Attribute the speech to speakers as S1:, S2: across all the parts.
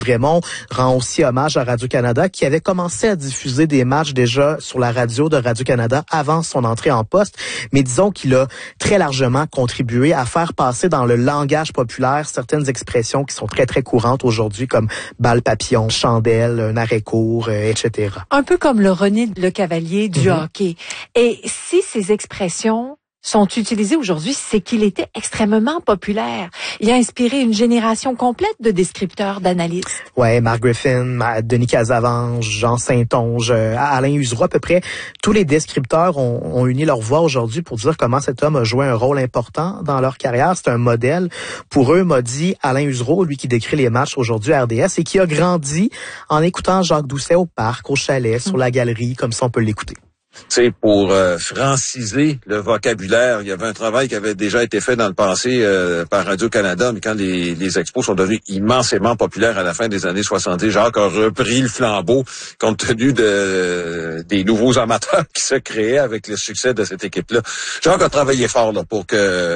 S1: Raymond rend aussi hommage à Radio-Canada qui avait commencé à diffuser des matchs déjà sur la radio de Radio-Canada avant son entrée en poste. Mais disons qu'il a très largement contribué à faire passer dans le langage populaire certaines expressions qui sont très, très courantes aujourd'hui comme balle papillon, chandelle, un arrêt court, etc.
S2: Un peu comme le René Lecavalier du hockey. Et si ces expressions sont utilisés aujourd'hui, c'est qu'il était extrêmement populaire. Il a inspiré une génération complète de descripteurs, d'analystes.
S1: Ouais, Mark Griffin, Denis Casavange, Jean Saint-Onge, Alain Usereau, à peu près tous les descripteurs ont uni leur voix aujourd'hui pour dire comment cet homme a joué un rôle important dans leur carrière. C'est un modèle. Pour eux, m'a dit Alain Usereau, lui qui décrit les matchs aujourd'hui à RDS et qui a grandi en écoutant Jacques Doucet au parc, au chalet, sur la galerie, comme ça on peut l'écouter.
S3: C'est pour franciser le vocabulaire. Il y avait un travail qui avait déjà été fait dans le passé par Radio-Canada, mais quand les expos sont devenus immensément populaires à la fin des années 70, Jacques a repris le flambeau compte tenu des nouveaux amateurs qui se créaient avec le succès de cette équipe-là. Jacques a travaillé fort là, pour que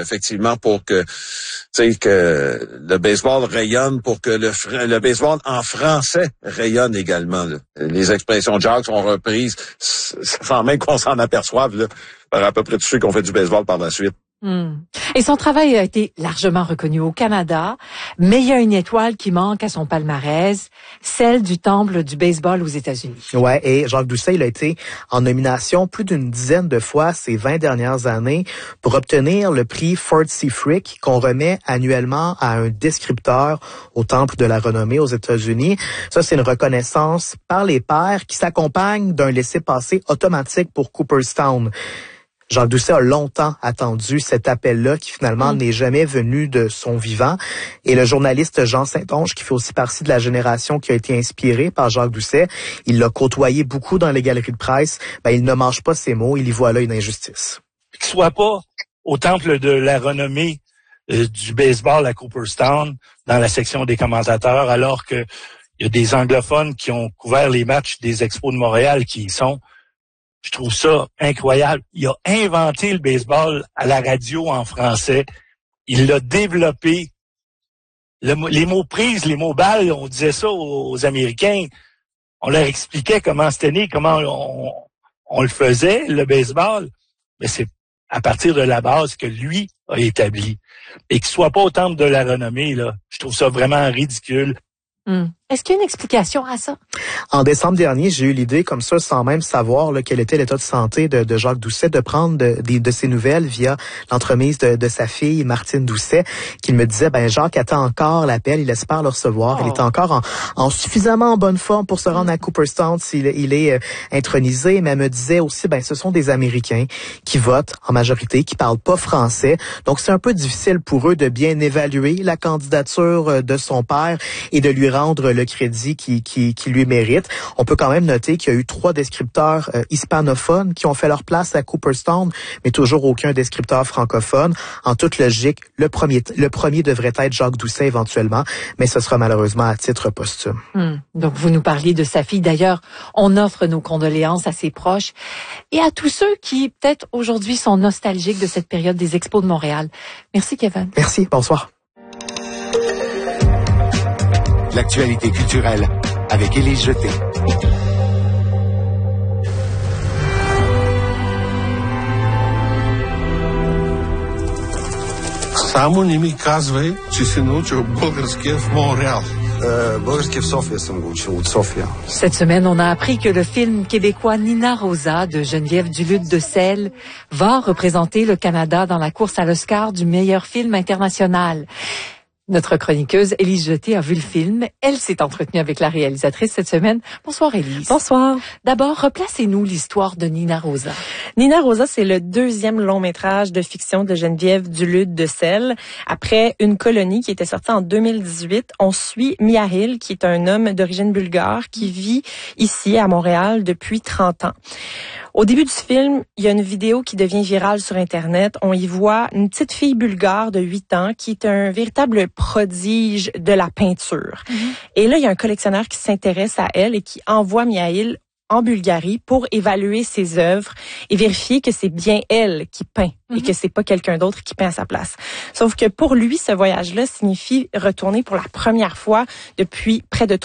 S3: le baseball rayonne, pour que le baseball en français rayonne également. Là. Les expressions de Jacques sont reprises sans même qu'on s'en aperçoive là, par à peu près tous ceux qui ont fait du baseball par la suite.
S2: Et son travail a été largement reconnu au Canada, mais il y a une étoile qui manque à son palmarès, celle du temple du baseball aux États-Unis.
S1: Ouais, et Jacques Doucet, il a été en nomination plus d'une dizaine de fois ces 20 dernières années pour obtenir le prix Ford C. Frick qu'on remet annuellement à un descripteur au temple de la renommée aux États-Unis. Ça, c'est une reconnaissance par les pairs qui s'accompagne d'un laissez-passer automatique pour Cooperstown. Jacques Doucet a longtemps attendu cet appel-là qui finalement n'est jamais venu de son vivant. Et le journaliste Jean Saint-Onge, qui fait aussi partie de la génération qui a été inspirée par Jacques Doucet, il l'a côtoyé beaucoup dans les galeries de presse, il ne mange pas ses mots, il y voit là une injustice.
S4: Qu'il soit pas au temple de la renommée du baseball à Cooperstown, dans la section des commentateurs, alors que il y a des anglophones qui ont couvert les matchs des Expos de Montréal qui y sont. Je trouve ça incroyable. Il a inventé le baseball à la radio en français. Il l'a développé. Les mots prises, les mots balles, on disait ça aux Américains. On leur expliquait comment c'était né, comment on le faisait, le baseball. Mais c'est à partir de la base que lui a établi. Et qu'il soit pas au temple de la renommée, là, je trouve ça vraiment ridicule.
S2: Est-ce qu'il y a une explication à ça?
S1: En décembre dernier, j'ai eu l'idée, comme ça, sans même savoir quel était l'état de santé de Jacques Doucet, de prendre de ses nouvelles via l'entremise de sa fille, Martine Doucet, qui me disait, Jacques attend encore l'appel, il espère le recevoir. Il est encore en suffisamment bonne forme pour se rendre à Cooperstown s'il est intronisé, mais elle me disait aussi, ce sont des Américains qui votent en majorité, qui parlent pas français. Donc, c'est un peu difficile pour eux de bien évaluer la candidature de son père et de lui rendre le crédit qui lui mérite. On peut quand même noter qu'il y a eu 3 descripteurs hispanophones qui ont fait leur place à Cooperstown, mais toujours aucun descripteur francophone. En toute logique, le premier devrait être Jacques Doucet éventuellement, mais ce sera malheureusement à titre posthume.
S2: Donc, vous nous parliez de sa fille. D'ailleurs, on offre nos condoléances à ses proches et à tous ceux qui, peut-être aujourd'hui, sont nostalgiques de cette période des Expos de Montréal. Merci, Kevin.
S1: Merci. Bonsoir.
S5: L'actualité culturelle avec Élise Jeté.
S6: Само не ми казвай, че си научил българския в Монреал.
S7: Български в София съм го учил, от София.
S2: Cette semaine, on a appris que le film québécois Nina Rosa de Geneviève Duluth de Selle va représenter le Canada dans la course à l'Oscar du meilleur film international. Notre chroniqueuse Élise Jeté a vu le film. Elle s'est entretenue avec la réalisatrice cette semaine. Bonsoir Élise.
S8: Bonsoir.
S2: D'abord, replacez-nous l'histoire de Nina Rosa.
S8: Nina Rosa, c'est le 2e long-métrage de fiction de Geneviève Duluth de Selle. Après Une colonie qui était sortie en 2018, on suit Mihail, qui est un homme d'origine bulgare qui vit ici à Montréal depuis 30 ans. Au début du film, il y a une vidéo qui devient virale sur Internet. On y voit une petite fille bulgare de 8 ans qui est un véritable prodige de la peinture. Et là, il y a un collectionneur qui s'intéresse à elle et qui envoie Mihail en Bulgarie pour évaluer ses œuvres et vérifier que c'est bien elle qui peint et que c'est pas quelqu'un d'autre qui peint à sa place. Sauf que pour lui, ce voyage-là signifie retourner pour la première fois depuis près de